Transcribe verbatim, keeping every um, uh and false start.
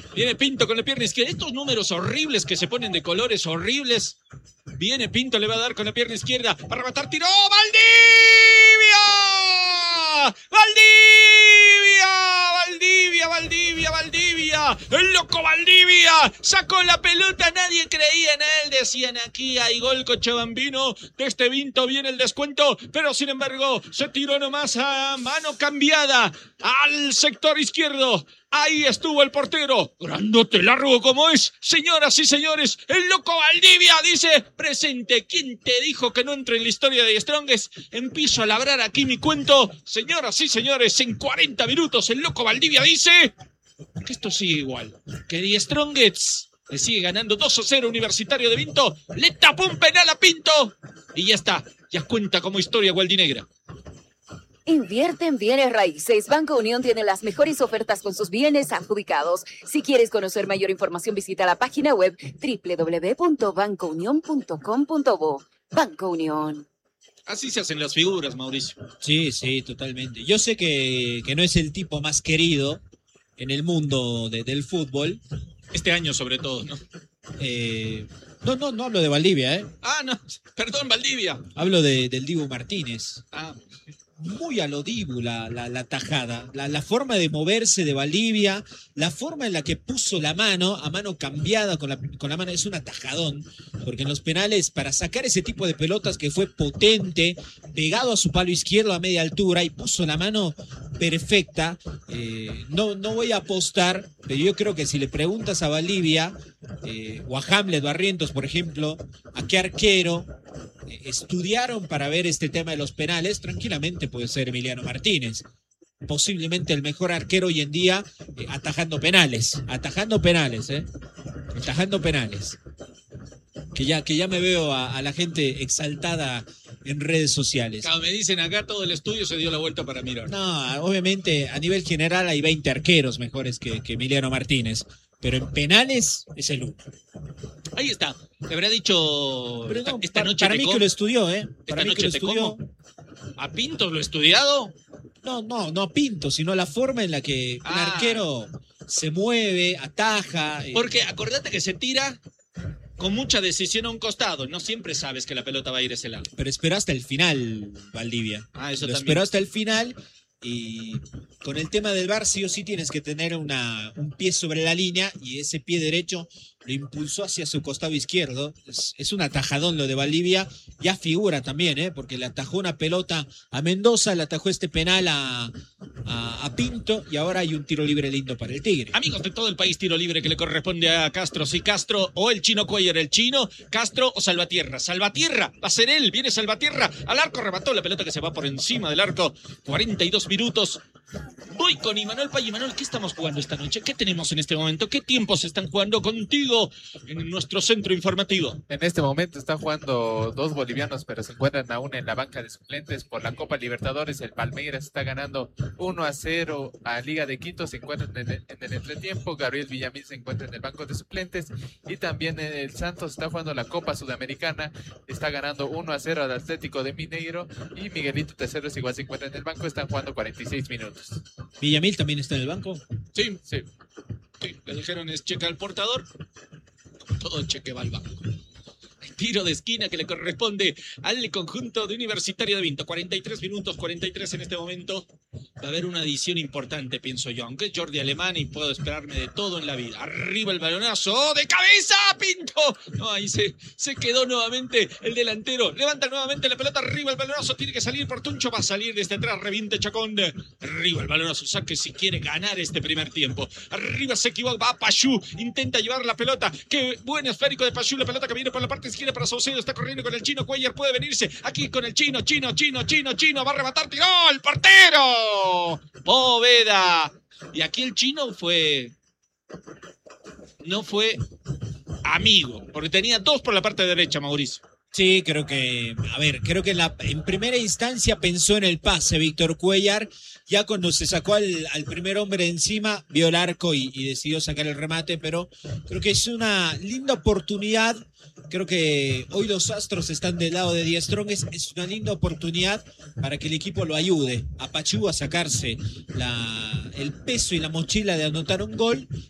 Viene Pinto con la pierna izquierda. Estos números horribles que se ponen de colores horribles. Viene Pinto, le va a dar con la pierna izquierda. Para rematar, tiró. ¡Valdivia! ¡Valdivia! ¡Valdivia! ¡Valdivia! ¡Valdivia! ¡El loco Valdivia! Sacó la pelota, nadie creía en él. Decían, aquí hay gol Cochabambino. De este Vinto viene el descuento. Pero sin embargo, se tiró nomás a mano cambiada al sector izquierdo. Ahí estuvo el portero, grandote, largo como es. Señoras y señores, el loco Valdivia dice, presente. ¿Quién te dijo que no entre en la historia de Strongest? Empiezo a labrar aquí mi cuento. Señoras y señores, en cuarenta minutos el loco Valdivia dice que esto sigue igual. Que The Strongest le sigue ganando dos a cero Universitario de Vinto. Le tapó un penal a Pinto. Y ya está, ya cuenta como historia gualdinegra. Invierte en bienes raíces. Banco Unión tiene las mejores ofertas con sus bienes adjudicados. Si quieres conocer mayor información, visita la página web doble u doble u doble u punto banco unión punto com punto bo. Banco Unión. Así se hacen las figuras, Mauricio. Sí, sí, totalmente. Yo sé que, que no es el tipo más querido en el mundo de, del fútbol. Este año sobre todo, ¿no? Eh, no, no, no hablo de Valdivia, ¿eh? Ah, no, perdón, Valdivia. Hablo de, del Dibu Martínez. Ah, muy a lo Dibu la, la, la tajada, la, la forma de moverse de Valdivia, la forma en la que puso la mano, a mano cambiada con la, con la mano, es un atajadón, porque en los penales, para sacar ese tipo de pelotas que fue potente, pegado a su palo izquierdo a media altura y puso la mano perfecta, eh, no, no voy a apostar, pero yo creo que si le preguntas a Valdivia, eh, o a Hamlet Barrientos, por ejemplo, a qué arquero eh, estudiaron para ver este tema de los penales, tranquilamente puede ser Emiliano Martínez, posiblemente el mejor arquero hoy en día, eh, atajando penales, atajando penales, eh, atajando penales. Que ya, que ya me veo a, a la gente exaltada en redes sociales. Claro, me dicen acá todo el estudio se dio la vuelta para mirar. No, obviamente a nivel general hay veinte arqueros mejores que, que Emiliano Martínez, pero en penales es el uno. Ahí está. Te habrá dicho Pero esta, no, esta para, noche para te mí com- que lo estudió, ¿eh? Para Esta mí noche que lo te estudió. como. ¿A Pinto lo he estudiado? No, no, no a Pinto, sino la forma en la que un Ah. arquero se mueve, ataja. eh, Porque acordate que se tira con mucha decisión a un costado. No siempre sabes que la pelota va a ir a ese lado. Pero esperó hasta el final, Valdivia. Ah, eso Lo también. esperó hasta el final y con el tema del V A R sí o sí tienes que tener una, un pie sobre la línea y ese pie derecho lo impulsó hacia su costado izquierdo. Es, es un atajadón lo de Valdivia. Ya figura también, ¿eh? Porque le atajó una pelota a Mendoza, le atajó este penal a, a, a Pinto y ahora hay un tiro libre lindo para el Tigre. Amigos de todo el país, tiro libre que le corresponde a Castro. Sí, Castro o el Chino Cuellar, el Chino, Castro o Salvatierra. Salvatierra, va a ser él, viene Salvatierra al arco, remató la pelota que se va por encima del arco. cuarenta y dos minutos. Voy con Imanol Pay. Imanol, ¿qué estamos jugando esta noche? ¿Qué tenemos en este momento? ¿Qué tiempos están jugando contigo en nuestro centro informativo? En este momento están jugando dos bolivianos, pero se encuentran aún en la banca de suplentes por la Copa Libertadores. El Palmeiras está ganando uno a cero a Liga de Quito, se encuentran en el, en el entretiempo. Gabriel Villamil se encuentra en el banco de suplentes y también el Santos está jugando la Copa Sudamericana, está ganando uno a cero al Atlético de Mineiro y Miguelito Terceros igual se encuentra en el banco, están jugando cuarenta y seis minutos. Villamil también está en el banco. Sí, Sí. sí, le dijeron es checa al portador. Todo cheque va al banco. Tiro de esquina que le corresponde al conjunto de Universitario de Vinto. cuarenta y tres minutos, cuarenta y tres en este momento. Va a haber una adición importante, pienso yo. Aunque es Jordi Alemán y puedo esperarme de todo en la vida. Arriba el balonazo. ¡De cabeza, Pinto! No, ahí se, se quedó nuevamente el delantero. Levanta nuevamente la pelota. Arriba el balonazo. Tiene que salir por Tuncho. Va a salir desde atrás. Reviente Chacón. Arriba el balonazo. Saque si quiere ganar este primer tiempo. Arriba se equivoca. Va Payú. Intenta llevar la pelota. Qué buen esférico de Payú. La pelota que viene por la parte izquierda para Saucedo. Está corriendo con el Chino Cuellar. Puede venirse aquí con el Chino. Chino, Chino, Chino, Chino. Va a rematar. ¡Tiró! ¡El portero! Bóveda. Y aquí el Chino fue... No fue amigo. Porque tenía dos por la parte derecha, Mauricio. Sí, creo que, a ver, creo que en, la, en primera instancia pensó en el pase Víctor Cuellar, ya cuando se sacó al, al primer hombre de encima, vio el arco y, y decidió sacar el remate, pero creo que es una linda oportunidad, creo que hoy los Astros están del lado de Die Strongest, es una linda oportunidad para que el equipo lo ayude a Pachú a sacarse la, el peso y la mochila de anotar un gol